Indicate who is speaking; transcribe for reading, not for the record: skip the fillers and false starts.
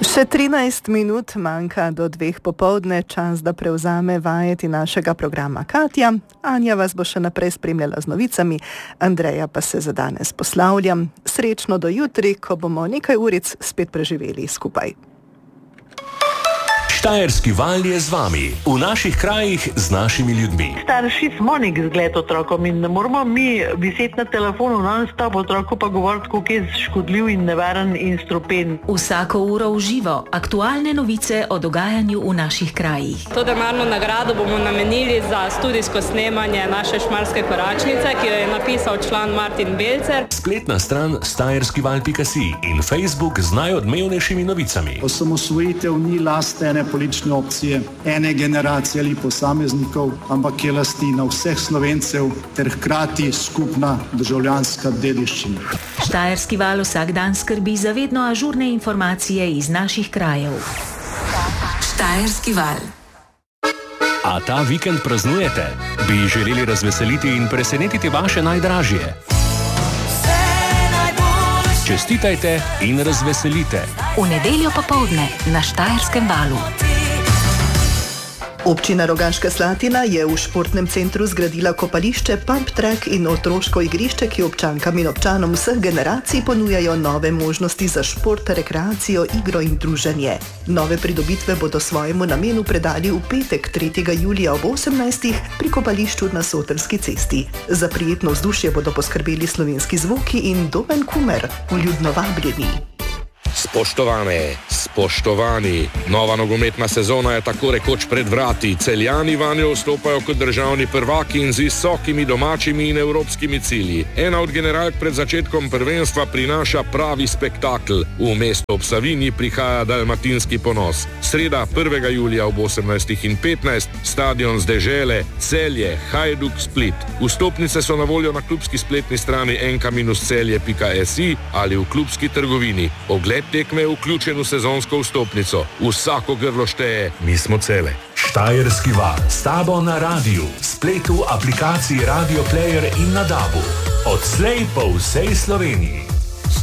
Speaker 1: Še 13 minut manjka do 2 popoldne, čas, da prevzame vajeti našega programa Katja. Anja vas bo še naprej spremljala z novicami, Andreja pa se za danes poslavljam. Srečno do jutri, ko bomo nekaj uric spet preživeli skupaj.
Speaker 2: Štajerski val je z vami, v naših krajih z našimi ljudmi.
Speaker 3: Starši smo nek zgled otrokom in ne moramo mi viseti na telefonu non-stop, otroku pa govoriti, koliko je škodljiv in nevaren in strupen.
Speaker 4: Vsako uro v živo, aktualne novice o dogajanju v naših krajih.
Speaker 5: To denarno nagrado bomo namenili za studijsko snemanje naše Šmarske koračnice, ki jo je napisal član Martin Belcer.
Speaker 2: Spletna stran štajerskival.si in Facebook z najodmevnejšimi novicami.
Speaker 6: Osamosvojitev ni last ene politične opcije, ene generacije ali posameznikov, ampak je lastina vseh Slovencev ter hkrati skupna državljanska dediščina.
Speaker 4: Štajerski val vsak dan skrbi za vedno ažurne informacije iz naših krajev. Štajerski val.
Speaker 2: A ta vikend praznujete? Bi želeli razveseliti in presenetiti vaše najdražje? Čestitajte in razveselite.
Speaker 4: V nedeljo popoldne na Štajerskem valu.
Speaker 1: Občina Rogaška Slatina je v športnem centru zgradila kopališče, pump track in otroško igrišče, ki občankam in občanom vseh generacij ponujajo nove možnosti za šport, rekreacijo, igro in druženje. Nove pridobitve bodo svojemu namenu predali v petek 3. julija ob 18. pri kopališču na Sotelski cesti. Za prijetno vzdušje bodo poskrbeli Slovenski zvoki in Domen Kumer, vljudno vabljeni.
Speaker 7: Spoštovane, spoštovani, nova nogometna sezona je tako rekoč pred vrati. Celjani vanjo vstopajo kot državni prvaki in z visokimi domačimi in evropskimi cilji. Ena od generalk pred začetkom prvenstva prinaša pravi spektakel. V mesto ob Savinji prihaja dalmatinski ponos. Sreda 1. julija ob 18:15, stadion z dežele, Celje, Hajduk, Split. Vstopnice so na voljo na klubski spletni strani nk-celje.si ali v klubski trgovini. Ogled tekme je vključen v sezonsko vstopnico. Vsako grlo šteje, mi smo Cele.
Speaker 2: Štajerski val s tabo na radiju, spletu, aplikaciji Radio Player in na DAB-u. Odslej po vsej Sloveniji.